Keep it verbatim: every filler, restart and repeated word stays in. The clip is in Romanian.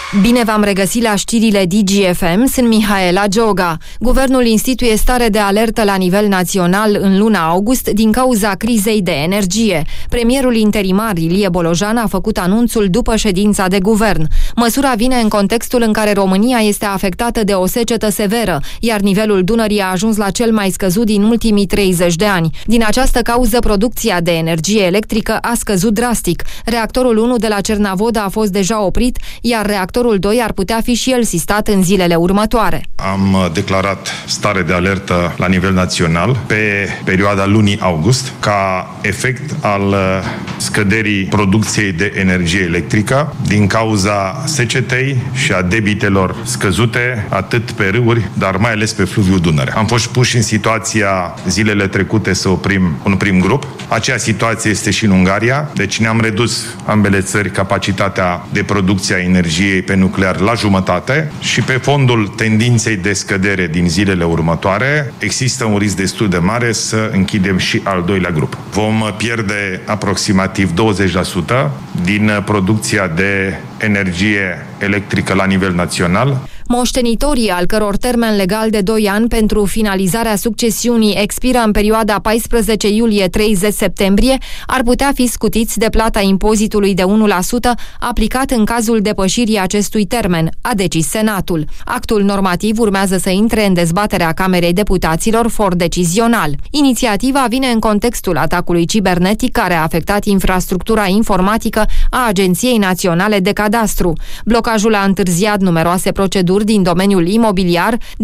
Bine v-am regăsit la știrile D G F M, sunt Mihaela Gioga. Guvernul instituie stare de alertă la nivel național în luna august din cauza crizei de energie. Premierul interimar Ilie Bolojan a făcut anunțul după ședința de guvern. Măsura vine în contextul în care România este afectată de o secetă severă, iar nivelul Dunării a ajuns la cel mai scăzut din ultimii treizeci de ani. Din această cauză, producția de energie electrică a scăzut drastic. Reactorul unu de la Cernavodă a fost deja oprit, iar reactorul doi ar putea fi și el sistat în zilele următoare. Am declarat stare de alertă la nivel național pe perioada lunii august ca efect al scăderii producției de energie electrică din cauza secetei și a debitelor scăzute atât pe râuri, dar mai ales pe fluviul Dunăre. Am fost puși în situația zilele trecute să oprim un prim grup. Aceea situație este și în Ungaria, deci ne-am redus ambele țări capacitatea de producție a energiei pe nuclear la jumătate și pe fondul tendinței de scădere din zilele următoare există un risc destul de mare să închidem și al doilea grup. Vom pierde aproximativ douăzeci la sută din producția de energie electrică la nivel național. Moștenitorii, al căror termen legal de doi ani pentru finalizarea succesiunii expiră în perioada paisprezece iulie - treizeci septembrie, ar putea fi scutiți de plata impozitului de unu la sută aplicat în cazul depășirii acestui termen, a decis Senatul. Actul normativ urmează să intre în dezbaterea Camerei Deputaților for decizional. Inițiativa vine în contextul atacului cibernetic care a afectat infrastructura informatică a Agenției Naționale de Cadastru. Blocajul a întârziat numeroase proceduri din domeniul imobiliar,